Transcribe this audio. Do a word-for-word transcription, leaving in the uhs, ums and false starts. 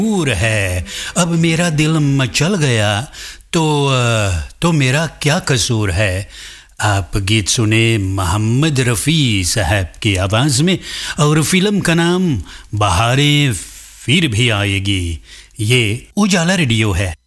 दूर है, अब मेरा दिल मचल गया तो तो मेरा क्या कसूर है। आप गीत सुने मोहम्मद रफ़ी साहब की आवाज़ में और फिल्म का नाम बहारें फिर भी आएगी। ये उजाला रेडियो है।